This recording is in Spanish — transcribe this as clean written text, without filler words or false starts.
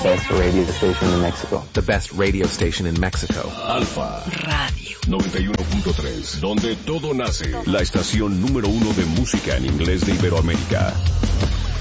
best radio station in Mexico. The best radio station in Mexico. Alfa Radio 91.3, donde todo nace. La estación número 1 de música en inglés de Iberoamérica.